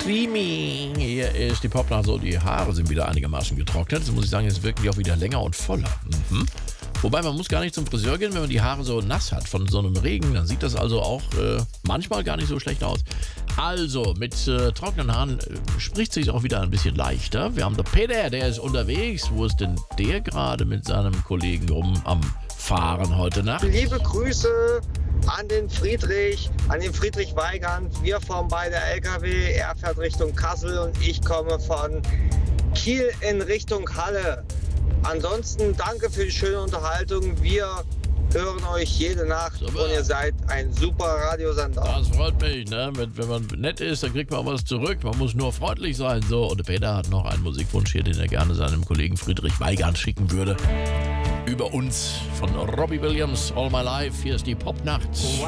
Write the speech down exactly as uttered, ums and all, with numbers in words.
Creamy. Hier ist die Popnacht so, die Haare sind wieder einigermaßen getrocknet. Jetzt muss ich sagen, jetzt wirken die auch wieder länger und voller. Mhm. Wobei, man muss gar nicht zum Friseur gehen, wenn man die Haare so nass hat von so einem Regen. Dann sieht das also auch äh, manchmal gar nicht so schlecht aus. Also, mit äh, trockenen Haaren äh, spricht sich auch wieder ein bisschen leichter. Wir haben den Peter, der ist unterwegs. Wo ist denn der gerade mit seinem Kollegen rum am Fahren heute Nacht? Liebe Grüße an den Friedrich, an den Friedrich Weigand. Wir fahren beide L K W. Er fährt Richtung Kassel und ich komme von Kiel in Richtung Halle. Ansonsten danke für die schöne Unterhaltung. Wir hören euch jede Nacht Super. Und ihr seid ein super Radiosender. Das freut mich, ne? Wenn man nett ist, dann kriegt man auch was zurück. Man muss nur freundlich sein. So, und der Peter hat noch einen Musikwunsch hier, den er gerne seinem Kollegen Friedrich Weigand schicken würde. Über uns von Robbie Williams, All My Life. Hier ist die Popnacht.